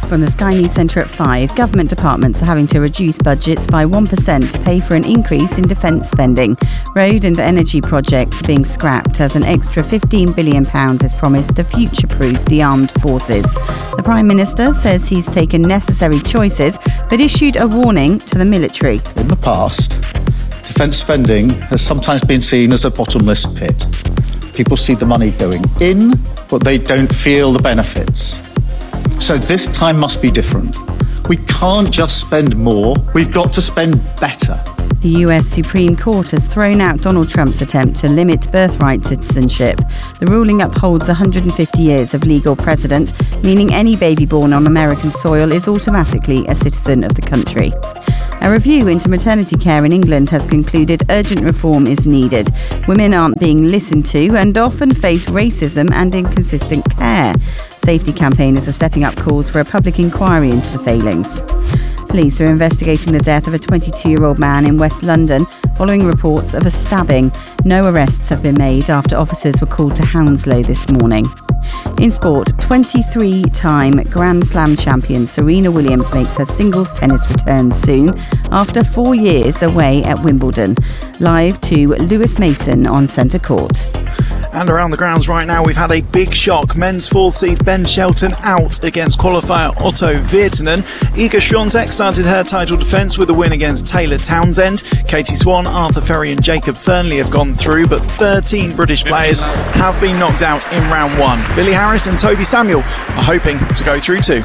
From the Sky News Centre at 5, government departments are having to reduce budgets by 1% to pay for an increase in defence spending. Road and energy projects are being scrapped as an extra £15 billion is promised to future-proof the armed forces. The Prime Minister says he's taken necessary choices but issued a warning to the military. In the past, defence spending has sometimes been seen as a bottomless pit. People see the money going in, but they don't feel the benefits. So this time must be different. We can't just spend more, we've got to spend better. The US Supreme Court has thrown out Donald Trump's attempt to limit birthright citizenship. The ruling upholds 150 years of legal precedent, meaning any baby born on American soil is automatically a citizen of the country. A review into maternity care in England has concluded urgent reform is needed. Women aren't being listened to and often face racism and inconsistent care. Safety campaigners are stepping up calls for a public inquiry into the failings. Police are investigating the death of a 22-year-old man in West London following reports of a stabbing. No arrests have been made after officers were called to Hounslow this morning. In sport, 23-time Grand Slam champion Serena Williams makes her singles tennis return soon after 4 years away at Wimbledon. Live to Lewis Mason on centre court. And around the grounds right now, we've had a big shock. Men's 4th seed Ben Shelton out against qualifier Otto Virtanen. Iga Swiatek started her title defence with a win against Taylor Townsend. Katie Swan, Arthur Ferry and Jacob Fernley have gone through, but 13 British players have been knocked out in round 1. Billy Harris and Toby Samuel are hoping to go through too.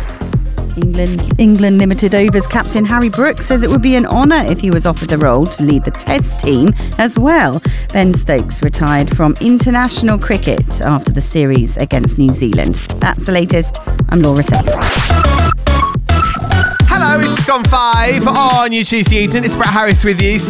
England Limited Overs captain Harry Brooks says it would be an honour if he was offered the role to lead the Test team as well. Ben Stokes retired from international cricket after the series against New Zealand. That's the latest. I'm Laura Safe. Hello, it's just gone 5 on your Tuesday evening. It's Brett Harris with you.